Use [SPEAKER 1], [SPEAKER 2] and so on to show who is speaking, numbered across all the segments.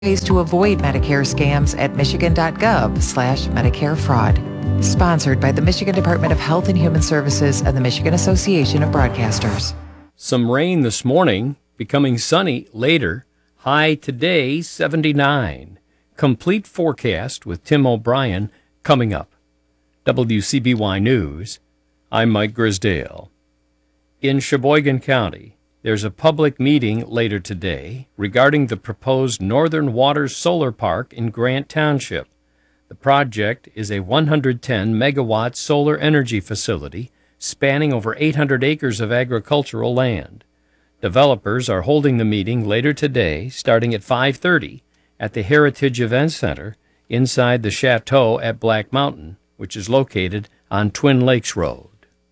[SPEAKER 1] Ways to avoid Medicare scams at michigan.gov/Medicare fraud. Sponsored by the Michigan Department of Health and Human Services and the Michigan Association of Broadcasters.
[SPEAKER 2] Some rain this morning, becoming sunny later. High today, 79. Complete forecast with Tim O'Brien coming up. WCBY News, I'm Mike Grisdale. In Sheboygan County, there's a public meeting later today regarding the proposed Northern Waters Solar Park in Grant Township. The project is a 110-megawatt solar energy facility spanning over 800 acres of agricultural land. Developers are holding the meeting later today, starting at 5:30 at the Heritage Event Center inside the Chateau at Black Mountain, which is located on Twin Lakes Road.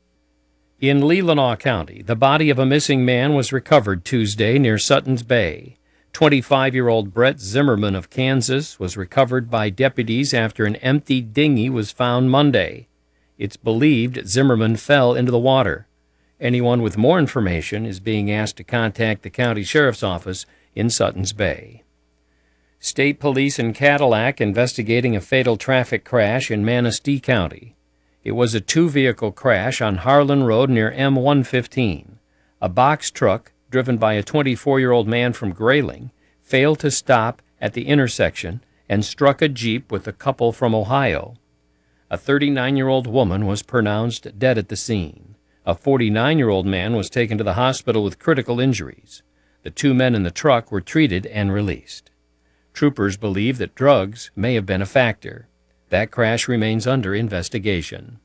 [SPEAKER 2] In Leelanau County, the body of a missing man was recovered Tuesday near Sutton's Bay. 25-year-old Brett Zimmerman of Kansas was recovered by deputies after an empty dinghy was found Monday. It's believed Zimmerman fell into the water. Anyone with more information is being asked to contact the county sheriff's office in Sutton's Bay. State police in Cadillac investigating a fatal traffic crash in Manistee County. It was a two-vehicle crash on Harlan Road near M115. A box truck, driven by a 24-year-old man from Grayling, failed to stop at the intersection and struck a Jeep with a couple from Ohio. A 39-year-old woman was pronounced dead at the scene. A 49-year-old man was taken to the hospital with critical injuries. The two men in the truck were treated and released. Troopers believe that drugs may have been a factor. That crash remains under investigation.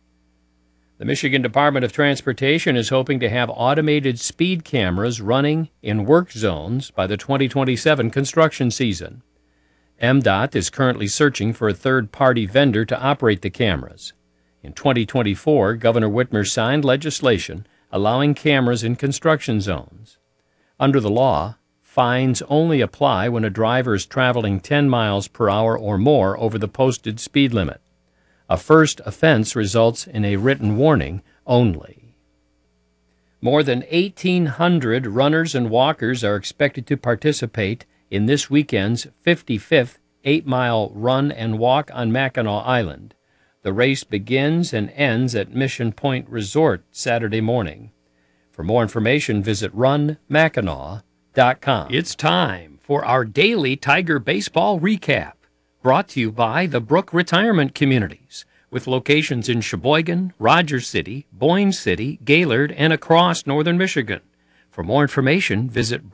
[SPEAKER 2] The Michigan Department of Transportation is hoping to have automated speed cameras running in work zones by the 2027 construction season. MDOT is currently searching for a third-party vendor to operate the cameras. In 2024, Governor Whitmer signed legislation allowing cameras in construction zones. Under the law, fines only apply when a driver is traveling 10 miles per hour or more over the posted speed limit. A first offense results in a written warning only. More than 1,800 runners and walkers are expected to participate in this weekend's 55th 8-mile run and walk on Mackinac Island. The race begins and ends at Mission Point Resort Saturday morning. For more information, visit runmackinac.com. It's time for our daily Tiger baseball recap, brought to you by the Brook Retirement Communities, with locations in Sheboygan, Rogers City, Boyne City, Gaylord, and across northern Michigan. For more information, visit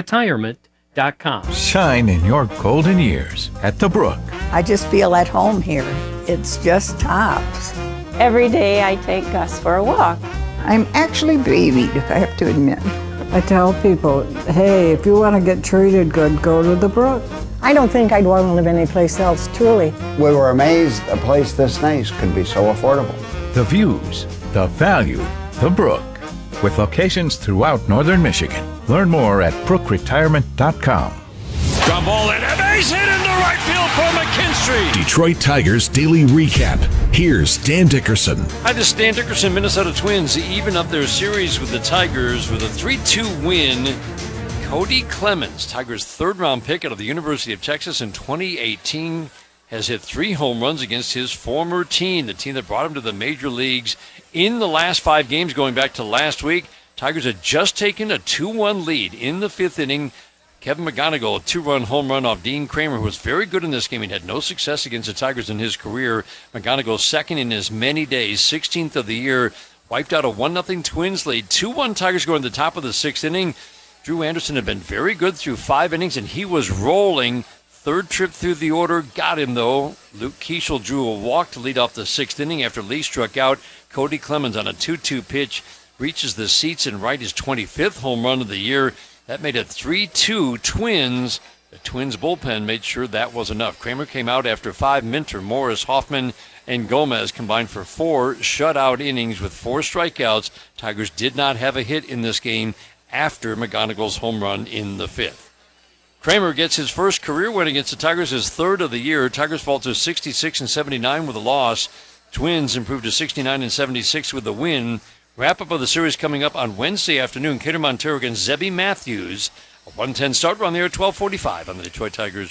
[SPEAKER 2] brookretirement.com.
[SPEAKER 3] Shine in your golden years at the Brook.
[SPEAKER 4] I just feel at home here. It's just tops.
[SPEAKER 5] Every day I take Gus for a walk.
[SPEAKER 4] I'm actually babied, I have to admit.
[SPEAKER 6] I tell people, hey, if you want to get treated good, go to the Brook.
[SPEAKER 5] I don't think I'd want to live anyplace else, truly.
[SPEAKER 7] We were amazed a place this nice could be so affordable.
[SPEAKER 3] The views, the value, the Brook. With locations throughout northern Michigan. Learn more at brookretirement.com.
[SPEAKER 8] Ground ball and a base hit into right field for McKinstry.
[SPEAKER 9] Detroit Tigers Daily Recap. Here's Dan Dickerson.
[SPEAKER 8] Hi, this is Dan Dickerson. Minnesota Twins even up their series with the Tigers with a 3-2 win. Cody Clemens, Tigers' third-round pick out of the University of Texas in 2018, has hit 3 home runs against his former team, the team that brought him to the major leagues in the last 5 games going back to last week. Tigers had just taken a 2-1 lead in the 5th inning. Kevin McGonigal, a 2-run home run off Dean Kramer, who was very good in this game. He had no success against the Tigers in his career. McGonigal, second in as many days, 16th of the year, wiped out a 1-0 Twins lead. 2-1 Tigers going to the top of the 6th inning. Drew Anderson had been very good through 5 innings, and he was rolling. Third trip through the order, got him, though. Luke Keeschel drew a walk to lead off the 6th inning after Lee struck out. Cody Clemens on a 2-2 pitch reaches the seats and right his 25th home run of the year. That made it 3-2 Twins. The Twins bullpen made sure that was enough. Kramer came out after 5. Minter, Morris, Hoffman, and Gomez combined for 4 shutout innings with 4 strikeouts. Tigers did not have a hit in this game after McGonigal's home run in the 5th. Kramer gets his first career win against the Tigers, his 3rd of the year. Tigers fall to 66-79 with a loss. Twins improved to 69-76 with the win. Wrap-up of the series coming up on Wednesday afternoon. Kader Montero against Zebby Matthews A 1:10 start. We're on the air at 12:45 on the Detroit Tigers